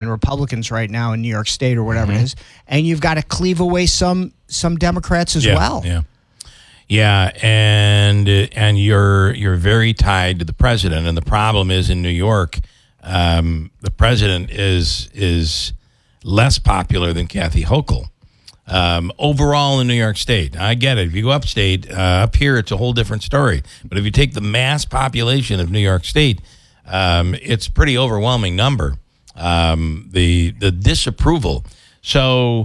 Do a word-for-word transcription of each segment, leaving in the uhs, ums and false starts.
Republicans right now in New York State or whatever Mm-hmm. it is, and you've got to cleave away some some Democrats as yeah, well. Yeah, yeah, and and you're you're very tied to the president, and the problem is in New York, um, the president is is less popular than Kathy Hochul. Um, overall in New York State, I get it. If you go upstate, uh, up here, it's a whole different story. But if you take the mass population of New York State, um, it's a pretty overwhelming number. Um, the the disapproval. So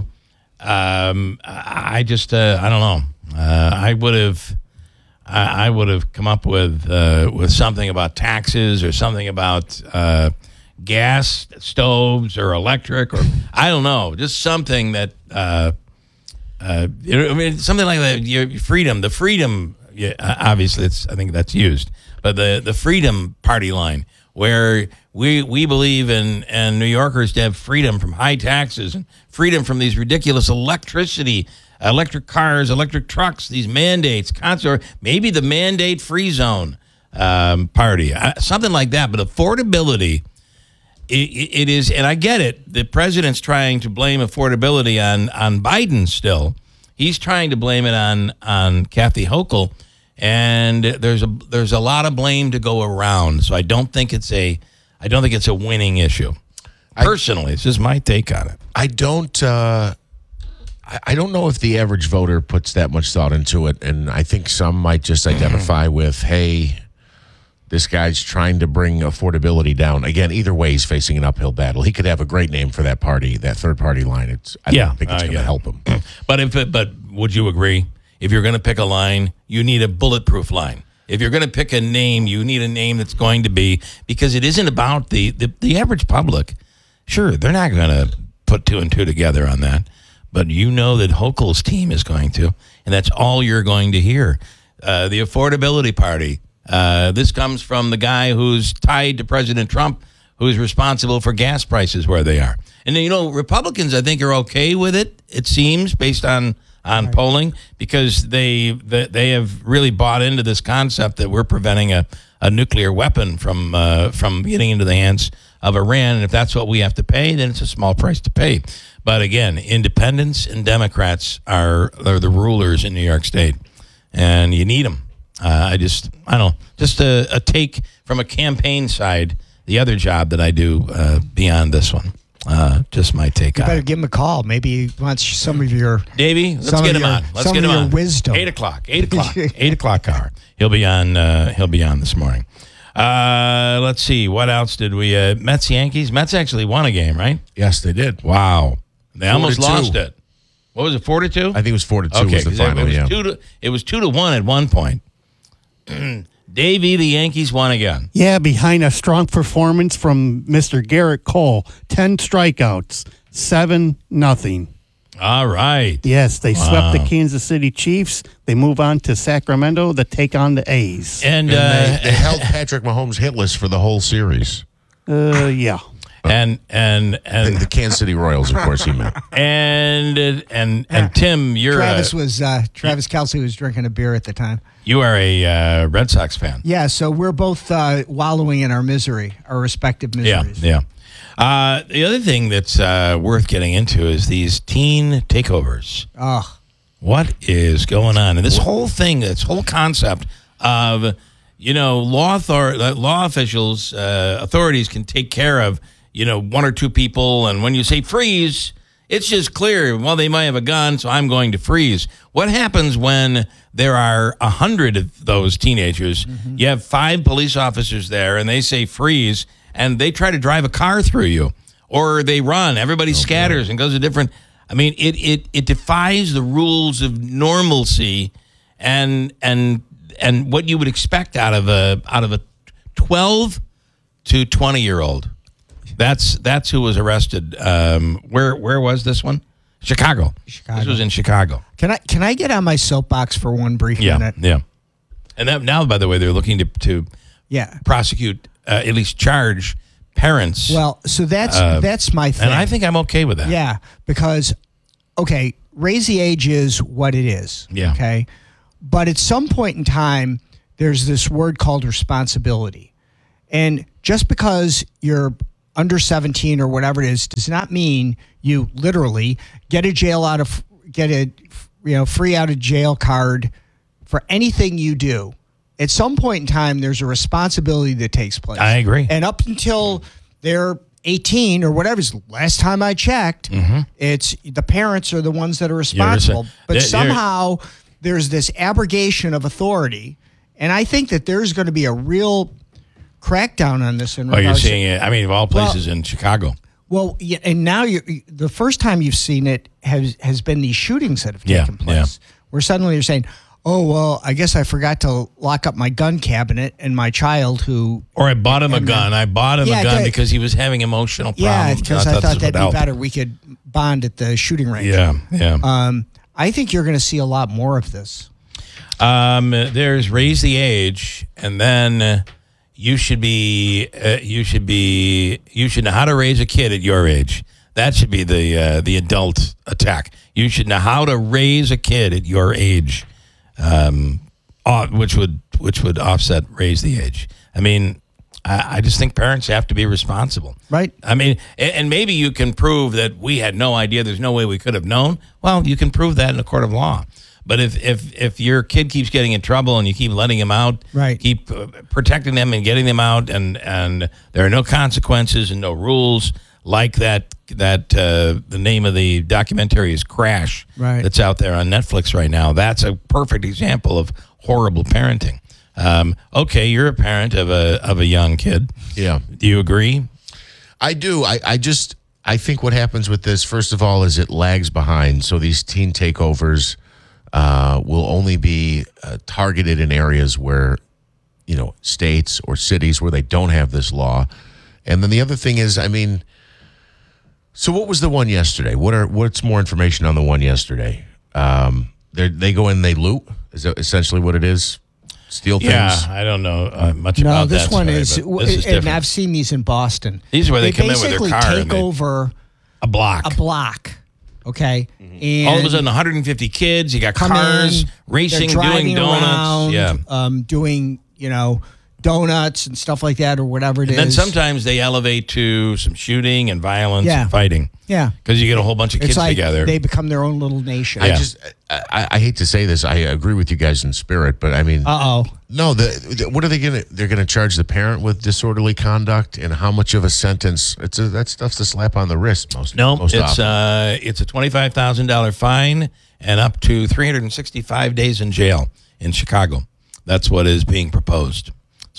um, I just uh, I don't know. Uh, I would have I, I would have come up with uh, with something about taxes or something about uh, gas stoves or electric or I don't know, just something that. Uh, Uh, I mean, something like that. Your freedom, the freedom. Yeah, obviously, it's. I think that's used, but the the freedom party line, where we we believe in, and New Yorkers to have freedom from high taxes and freedom from these ridiculous electricity, electric cars, electric trucks, these mandates, concert, maybe the mandate free zone um, party, uh, something like that. But affordability. It, it is, and I get it. The president's trying to blame affordability on, on Biden still. He's trying to blame it on on Kathy Hochul, and there's a there's a lot of blame to go around. So I don't think it's a I don't think it's a winning issue. Personally, I, it's just my take on it. I don't uh, I, I don't know if the average voter puts that much thought into it, and I think some might just identify with, hey, this guy's trying to bring affordability down. Again, either way, he's facing an uphill battle. He could have a great name for that party, that third party line. It's I yeah, don't think it's going to help him. But if it, but would you agree? If you're going to pick a line, you need a bulletproof line. If you're going to pick a name, you need a name that's going to be, because it isn't about the the, the average public. Sure, they're not going to put two and two together on that, but you know that Hochul's team is going to, and that's all you're going to hear. Uh, the affordability party. Uh, this comes from the guy who's tied to President Trump, who's responsible for gas prices where they are. And, you know, Republicans, I think, are okay with it, it seems, based on, on right. polling, because they, they they have really bought into this concept that we're preventing a, a nuclear weapon from uh, from getting into the hands of Iran. And if that's what we have to pay, then it's a small price to pay. But, again, independents and Democrats are, are the rulers in New York State, and you need them. Uh, I just, I don't know, just a, a take from a campaign side, the other job that I do uh, beyond this one. Uh, just my take you on it. You better give him a call. Maybe he wants some of your... Davey, let's get him your, on. Let's some get of him your on. wisdom. Eight o'clock, eight o'clock, eight o'clock hour. He'll be on, uh, he'll be on this morning. Uh, let's see, what else did we, uh, Mets, Yankees? Mets actually won a game, right? Yes, they did. Wow. They Four almost to two. lost it. What was it, four to two? I think it was four to two okay, was the final, it was yeah. Two to, it was two to one at one point. Davey, the Yankees won again. Yeah, behind a strong performance from Mister Garrett Cole. Ten strikeouts, seven nothing. All right. Yes, they wow. swept the Kansas City Chiefs. They move on to Sacramento to take on the A's. And, and uh, they, they held Patrick Mahomes hitless for the whole series. Uh, yeah. And and and the, the Kansas City Royals, of course, he meant. And and and Tim, you're Travis a, was uh, Travis Kelce was drinking a beer at the time. You are a uh, Red Sox fan. Yeah, so we're both uh, wallowing in our misery, our respective miseries. Yeah, yeah. Uh, the other thing that's uh, worth getting into is these teen takeovers. Oh, what is going on? And this whole thing, this whole concept of, you know, law author- law officials, uh, authorities can take care of, you know, one or two people, and when you say freeze, it's just clear, well, they might have a gun, so I'm going to freeze. What happens when there are a hundred of those teenagers? Mm-hmm. You have five police officers there, and they say freeze, and they try to drive a car through you, or they run. Everybody okay. scatters and goes to different. I mean, it it it defies the rules of normalcy, and and and what you would expect out of a out of a twelve to twenty year old. That's that's who was arrested. Um, where where was this one? Chicago. Chicago. This was in Chicago. Can I can I get on my soapbox for one brief yeah, minute? Yeah. And that, now, by the way, they're looking to to yeah. prosecute, uh, at least charge parents. Well, so that's uh, that's my thing. And I think I'm okay with that. Yeah, because okay, raise the age is what it is. Yeah. Okay. But at some point in time, there's this word called responsibility. And just because you're under seventeen or whatever it is does not mean you literally get a jail out of get a you know free out of jail card for anything you do. At some point in time, there's a responsibility that takes place. I agree. And up until they're eighteen or whatever, last time I checked, Mm-hmm. it's the parents are the ones that are responsible. You're- but they're- somehow there's this abrogation of authority, and I think that there's going to be a real crackdown on this. In Oh, you're regards to- seeing it. I mean, of all places in Chicago. well, yeah, and now you the first time you've seen it has has been these shootings that have Yeah, taken place, yeah. where suddenly you're saying, "Oh, well, I guess I forgot to lock up my gun cabinet," and my child who, Or I bought him a gun. I bought him Yeah, a gun that- because he was having emotional yeah, problems. because I this thought would that'd be help. better. We could bond at the shooting range. Yeah, yeah. Um, I think you're going to see a lot more of this. Um, there's raise the age, and then uh, you should be uh, you should be you should know how to raise a kid at your age. That should be the uh, the adult attack. You should know how to raise a kid at your age, um, uh, which would which would offset raise the age. I mean, I, I just think parents have to be responsible, Right. I mean, and, and maybe you can prove that we had no idea. There's no way we could have known. Well, you can prove that in a court of law. But if, if, if your kid keeps getting in trouble and you keep letting him out, Right. keep uh, protecting them and getting them out, and, and there are no consequences and no rules like that, that uh, the name of the documentary is Crash, Right. that's out there on Netflix right now. That's a perfect example of horrible parenting. Um, okay, you're a parent of a of a young kid. Yeah. Do you agree? I do. I, I just I think what happens with this, first of all, is it lags behind. So these teen takeovers uh, will only be uh, targeted in areas where, you know, states or cities where they don't have this law. And then the other thing is, I mean, so what was the one yesterday? What are what's more information on the one yesterday? Um, they they go in, they loot. Is that essentially what it is? Steal things. Yeah, I don't know uh, much No, about this that one story, is, but this is and different. I've seen these in Boston. These are where they come in with their basically car and take they- over a block. a block. Okay, and All of a sudden, one hundred fifty kids. You got come cars in, racing, they're driving doing donuts. around, Yeah, um, doing you know donuts and stuff like that or whatever it and then is. sometimes they elevate to some shooting and violence Yeah. and fighting yeah, because you get a whole bunch of it's kids like together. they become their own little nation. I Yeah. just I, I, I hate to say this. I agree with you guys in spirit, but I mean, Uh oh. no. The, the what are they gonna? They're gonna charge the parent with disorderly conduct, and how much of a sentence? It's a, that stuff's a slap on the wrist. Most no, most it's often. uh, it's a twenty five thousand dollar fine and up to three hundred and sixty five days in jail in Chicago. That's what is being proposed.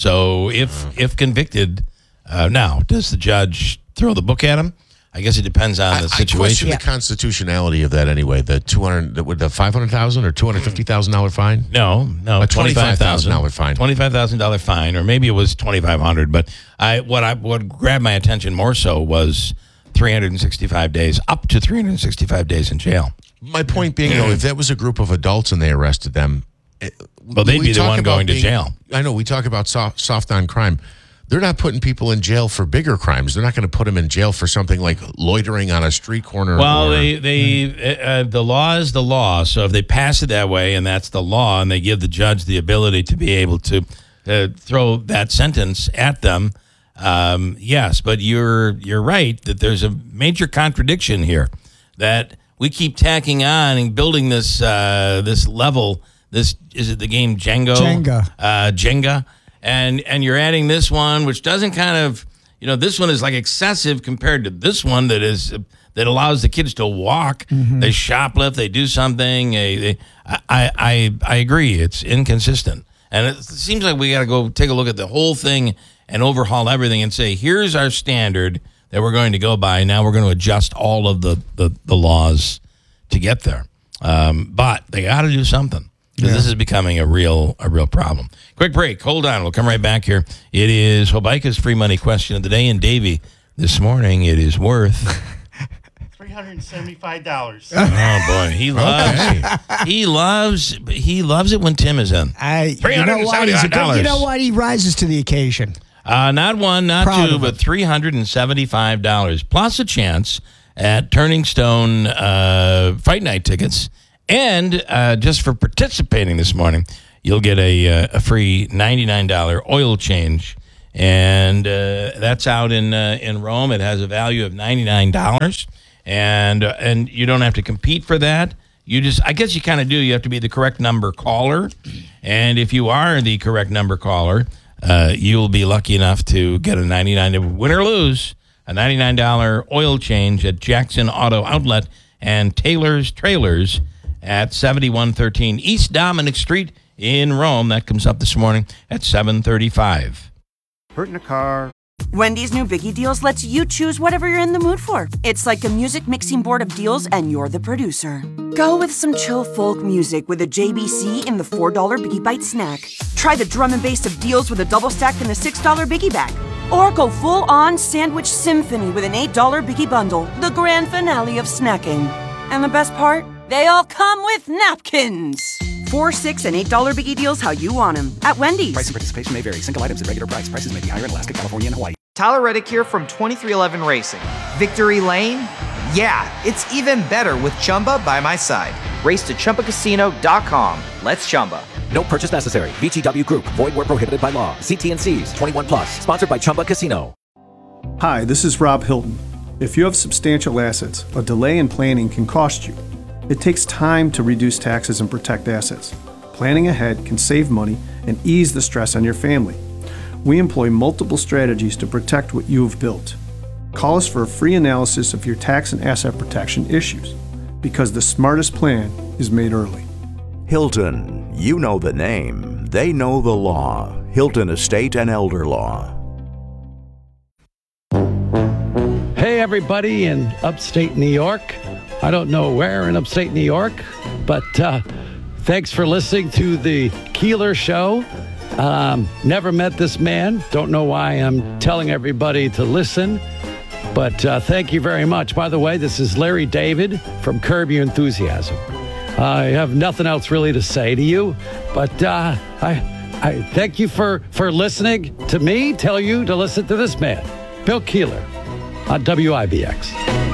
So if if convicted, uh, now does the judge throw the book at him? I guess it depends on I, the I question situation. the constitutionality of that anyway. The two hundred, the, the five hundred thousand or two hundred fifty thousand dollar fine. No, no, A twenty-five thousand $25,000 fine. twenty-five thousand dollar fine, or maybe it was twenty-five hundred. But I, what I what grabbed my attention more so was three hundred and sixty-five days, up to three hundred and sixty-five days in jail. My point being, though, if that was a group of adults and they arrested them, it, Well, they'd we be the talk one about going to being- jail. I know we talk about soft, soft on crime. They're not putting people in jail for bigger crimes. They're not going to put them in jail for something like loitering on a street corner. Well, or, they they uh, the law is the law. So if they pass it that way, and that's the law, and they give the judge the ability to be able to uh, throw that sentence at them, um, yes. But you're you're right that there's a major contradiction here. That we keep tacking on and building this uh, this level. This is it the game Jenga? Jenga. Uh, Jenga. And and you're adding this one, which doesn't kind of, you know, this one is like excessive compared to this one that is that allows the kids to walk. Mm-hmm. They shoplift, they do something. They, they, I, I I agree, it's inconsistent, and it seems like we got to go take a look at the whole thing and overhaul everything and say, here's our standard that we're going to go by. Now we're going to adjust all of the the, the laws to get there. Um, but they got to do something. Because this is becoming a real a real problem. Quick break. Hold on. We'll come right back here. It is Hobica's free money question of the day. And Davey, this morning it is worth three hundred seventy-five dollars. oh boy, he loves he loves he loves it when Tim is in. I, you know what? He's a good, you know what? He rises to the occasion. Uh, not one, not Proud two, of but him. three hundred and seventy-five dollars plus a chance at Turning Stone uh, Fight Night tickets. And uh, just for participating this morning, you'll get a, uh, a free ninety-nine dollars oil change and uh, that's out in uh, in Rome. It has a value of ninety-nine dollars, and uh, and you don't have to compete for that. You just, I guess you kind of do. You have to be the correct number caller, and if you are the correct number caller, uh, you'll be lucky enough to get a ninety-nine dollars, win or lose, a ninety-nine dollars oil change at Jackson Auto Outlet and Taylor's Trailers at seventy-one thirteen East Dominic Street in Rome. That comes up this morning at seven thirty-five. Hurt in a car. Wendy's new Biggie Deals lets you choose whatever you're in the mood for. It's like a music mixing board of deals, and you're the producer. Go with some chill folk music with a J B C in the four dollar Biggie Bite snack. Try the drum and bass of deals with a double stack in the six dollar Biggie Bag. Or go full-on sandwich symphony with an eight dollar Biggie Bundle, the grand finale of snacking. And the best part? They all come with napkins. Four, six, and eight dollar Biggie Deals how you want them at Wendy's. Price and participation may vary. Single items at regular price. Prices may be higher in Alaska, California, and Hawaii. Tyler Reddick here from twenty-three eleven Racing. Victory Lane? Yeah, it's even better with Chumba by my side. Race to Chumba Casino dot com. Let's Chumba. No purchase necessary. V G W Group. Void where prohibited by law. See T and C's. twenty-one plus. Sponsored by Chumba Casino. Hi, this is Rob Hilton. If you have substantial assets, a delay in planning can cost you. It takes time to reduce taxes and protect assets. Planning ahead can save money and ease the stress on your family. We employ multiple strategies to protect what you have built. Call us for a free analysis of your tax and asset protection issues, because the smartest plan is made early. Hilton, you know the name, they know the law. Hilton Estate and Elder Law. Hey everybody in upstate New York. I don't know where in upstate New York, but uh, thanks for listening to the Keeler Show. Um, never met this man. Don't know why I'm telling everybody to listen, but uh, thank you very much. By the way, this is Larry David from Curb Your Enthusiasm. I have nothing else really to say to you, but uh, I, I thank you for, for listening to me tell you to listen to this man, Bill Keeler, on W I B X.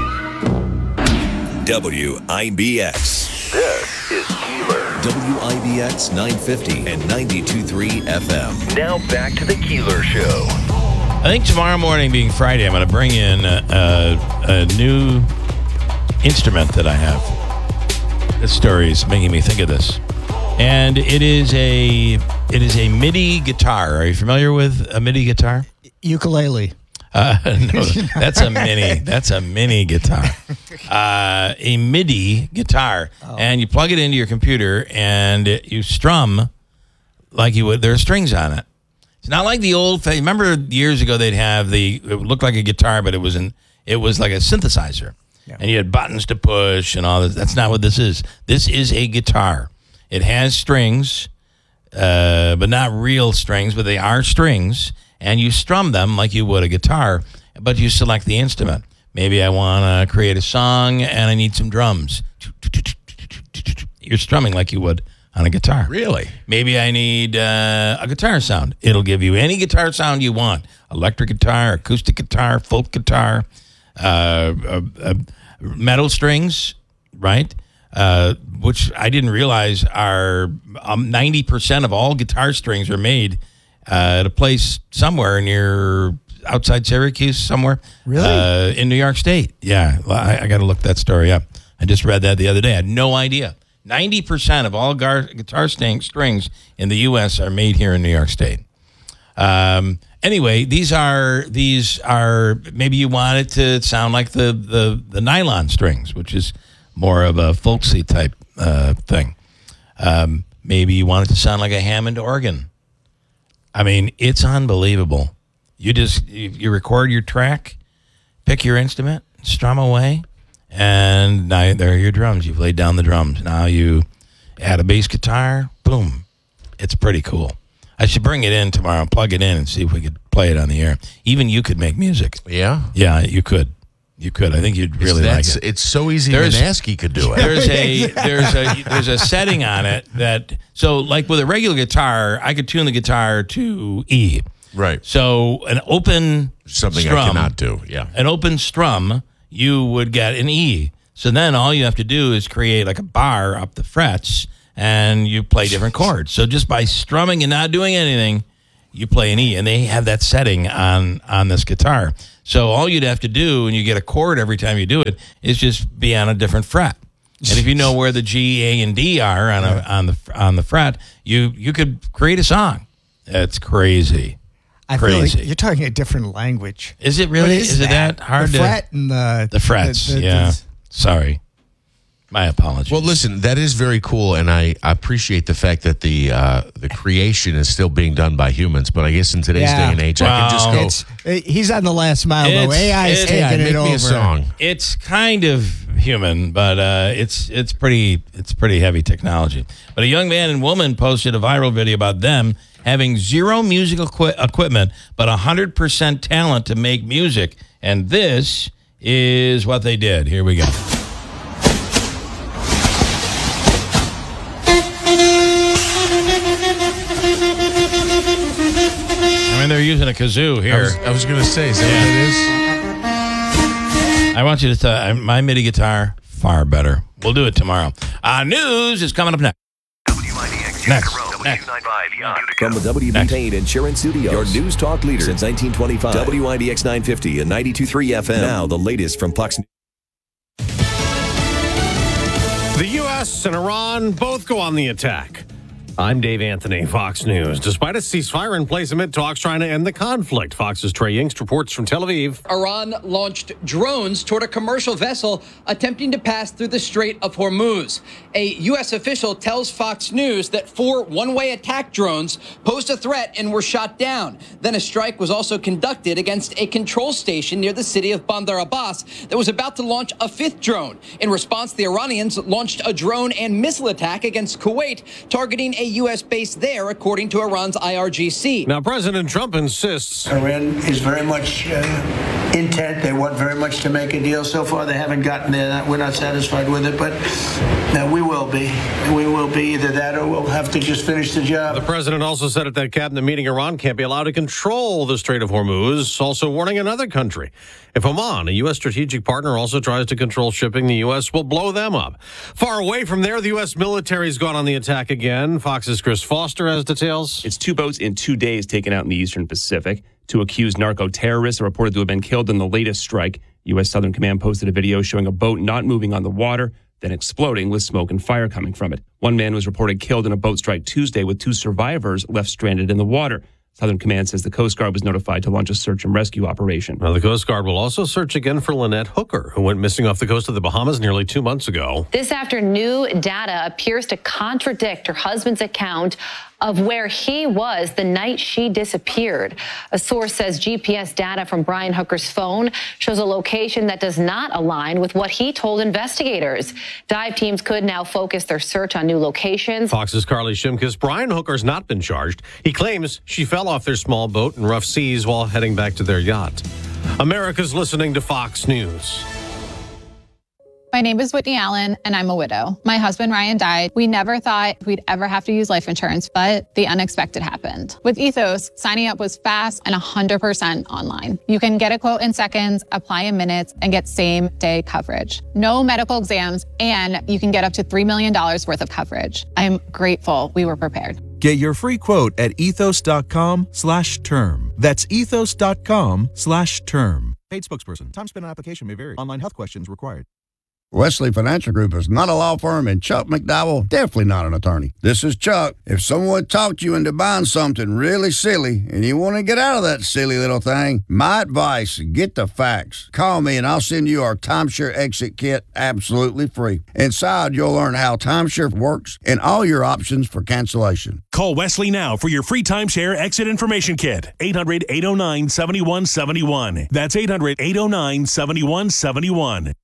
W I B X. This is Keeler. W I B X nine fifty and ninety-two point three F M. Now back to the Keeler Show. I think tomorrow morning, being Friday, I'm going to bring in a, a, a new instrument that I have. This story is making me think of this, and it is a it is a MIDI guitar. Are you familiar with a MIDI guitar? Ukulele. Uh, no, that's a mini. That's a mini guitar. Uh, a MIDI guitar, oh. And you plug it into your computer and it, you strum like you would. There are strings on it. It's not like the old. Remember years ago they'd have the. It looked like a guitar, but it was an. It was like a synthesizer, yeah. And you had buttons to push and all this. That's not what this is. This is a guitar. It has strings, uh, but not real strings, but they are strings. And you strum them like you would a guitar, but you select the instrument. Maybe I want to create a song and I need some drums. You're strumming like you would on a guitar. Really? Maybe I need uh, a guitar sound. It'll give you any guitar sound you want. Electric guitar, acoustic guitar, folk guitar, uh, uh, uh, metal strings, right? Uh, which I didn't realize are um, ninety percent of all guitar strings are made Uh, at a place somewhere near outside Syracuse, somewhere. Really? Uh, in New York State. Yeah, I, I got to look that story up. I just read that the other day. I had no idea. ninety percent of all gar- guitar string- strings in the U S are made here in New York State. Um, anyway, these are these are maybe you want it to sound like the the, the nylon strings, which is more of a folksy type uh, thing. Um, maybe you want it to sound like a Hammond organ. I mean, it's unbelievable. You just, you, you record your track, pick your instrument, strum away, and now there are your drums. You've laid down the drums. Now you add a bass guitar, boom. It's pretty cool. I should bring it in tomorrow, plug it in, and see if we could play it on the air. Even you could make music. Yeah? Yeah, you could. You could. I think you'd really like it. It's so easy There's, even ASCII could do it. There's a there's a there's a setting on it that so like with a regular guitar, I could tune the guitar to E. Right. So an open something strum, I cannot do. Yeah. An open strum, you would get an E. So then all you have to do is create like a bar up the frets, and you play different chords. So just by strumming and not doing anything, you play an E, and they have that setting on on this guitar. So all you'd have to do, and you get a chord every time you do it, is just be on a different fret. And if you know where the G, A, and D are on a, on the on the fret, you you could create a song. That's crazy. I crazy. feel like you're talking a different language. Is it really? Is Is, it that hard the to fret and the the frets? the- the- yeah. the- Sorry. My apologies. Well, listen, that is very cool, and I appreciate the fact that the uh, the creation is still being done by humans. But I guess in today's Yeah. day and age, I can just go. It's, uh, he's on the last mile, though. It's- A I is it's- taking A I, it make over. me a song. It's kind of human, but uh, it's it's pretty it's pretty heavy technology. But a young man and woman posted a viral video about them having zero musical equi- equipment, but one hundred percent talent to make music. And this is what they did. Here we go. I mean, they're using a kazoo here. I was, I was going to say, is that what it is? I want you to tell my MIDI guitar far better. We'll do it tomorrow. Uh, news is coming up next. Next. Next. From the W B Payne Insurance Studios, your news talk leader since nineteen twenty-five. W I D X nine fifty and ninety-two point three F M. Now the latest from Fox News. The U S and Iran both go on the attack. I'm Dave Anthony, Fox News. Despite a ceasefire in place amid talks trying to end the conflict, Fox's Trey Yingst reports from Tel Aviv. Iran launched drones toward a commercial vessel attempting to pass through the Strait of Hormuz. A U S official tells Fox News that four one-way attack drones posed a threat and were shot down. Then a strike was also conducted against a control station near the city of Bandar Abbas that was about to launch a fifth drone. In response, the Iranians launched a drone and missile attack against Kuwait, targeting a U S base there, according to Iran's I R G C. Now, President Trump insists Iran is very much uh, intent. They want very much to make a deal. So far, they haven't gotten there. We're not satisfied with it, but now we will be. We will be either that or we'll have to just finish the job. The president also said at that cabinet meeting Iran can't be allowed to control the Strait of Hormuz, also warning another country. If Oman, a U S strategic partner, also tries to control shipping, the U S will blow them up. Far away from there, the U S military's gone on the attack again. Fox's Chris Foster has details. It's two boats in two days taken out in the Eastern Pacific. Two accused narco-terrorists are reported to have been killed in the latest strike. U S Southern Command posted a video showing a boat not moving on the water, then exploding with smoke and fire coming from it. One man was reported killed in a boat strike Tuesday, with two survivors left stranded in the water. Southern Command says the Coast Guard was notified to launch a search and rescue operation. Now, the Coast Guard will also search again for Lynette Hooker, who went missing off the coast of the Bahamas nearly two months ago. This after new data appears to contradict her husband's account of where he was the night she disappeared. A source says G P S data from Brian Hooker's phone shows a location that does not align with what he told investigators. Dive teams could now focus their search on new locations. Fox's Carly Shimkus. Brian Hooker's not been charged. He claims she fell off their small boat in rough seas while heading back to their yacht. America's listening to Fox News. My name is Whitney Allen, and I'm a widow. My husband, Ryan, died. We never thought we'd ever have to use life insurance, but the unexpected happened. With Ethos, signing up was fast and one hundred percent online. You can get a quote in seconds, apply in minutes, and get same-day coverage. No medical exams, and you can get up to three million dollars worth of coverage. I'm grateful we were prepared. Get your free quote at ethos.com slash term. That's ethos.com slash term. Paid spokesperson. Time spent on application may vary. Online health questions required. Wesley Financial Group is not a law firm, and Chuck McDowell definitely not an attorney. This is Chuck. If someone talked you into buying something really silly and you want to get out of that silly little thing, my advice, get the facts. Call me and I'll send you our timeshare exit kit absolutely free. Inside, you'll learn how timeshare works and all your options for cancellation. Call Wesley now for your free timeshare exit information kit. eight hundred, eight oh nine, seven one seven one. That's eight hundred, eight oh nine, seven one seven one.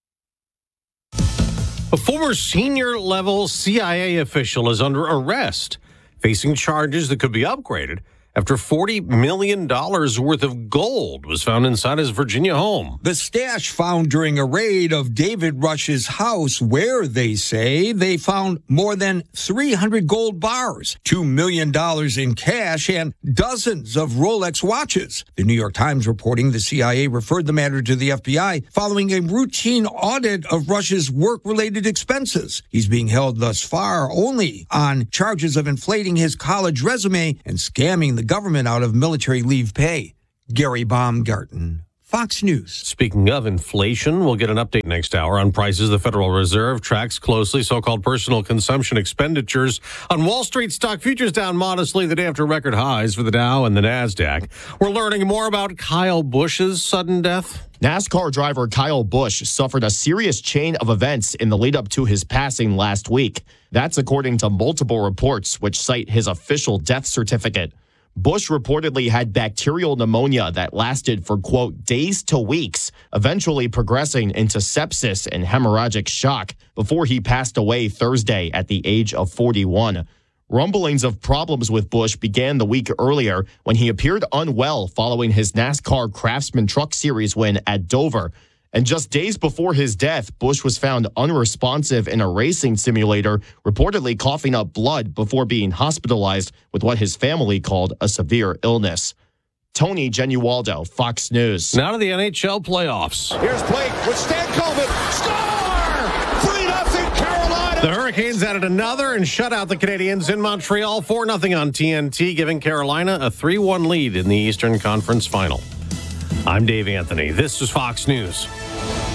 A former senior-level C I A official is under arrest, facing charges that could be upgraded after forty million dollars worth of gold was found inside his Virginia home. The stash found during a raid of David Rush's house, where they say they found more than three hundred gold bars, two million dollars in cash, and dozens of Rolex watches. The New York Times reporting the C I A referred the matter to the F B I following a routine audit of Rush's work-related expenses. He's being held thus far only on charges of inflating his college resume and scamming the the government out of military leave pay. Gary Baumgarten, Fox News. Speaking of inflation, we'll get an update next hour on prices. The Federal Reserve tracks closely so-called personal consumption expenditures. On Wall Street, stock futures down modestly the day after record highs for the Dow and the NASDAQ. We're learning more about Kyle Busch's sudden death. NASCAR driver Kyle Busch suffered a serious chain of events in the lead up to his passing last week. That's according to multiple reports, which cite his official death certificate. Busch reportedly had bacterial pneumonia that lasted for, quote, days to weeks, eventually progressing into sepsis and hemorrhagic shock before he passed away Thursday at the age of forty-one. Rumblings of problems with Busch began the week earlier when he appeared unwell following his NASCAR Craftsman Truck Series win at Dover. And just days before his death, Busch was found unresponsive in a racing simulator, reportedly coughing up blood before being hospitalized with what his family called a severe illness. Tony Genualdo, Fox News. Now to the N H L playoffs. Here's Blake with Stankovic. Score! three nothing Carolina. The Hurricanes added another and shut out the Canadiens in Montreal four nothing on T N T, giving Carolina a three one lead in the Eastern Conference Final. I'm Dave Anthony. This is Fox News.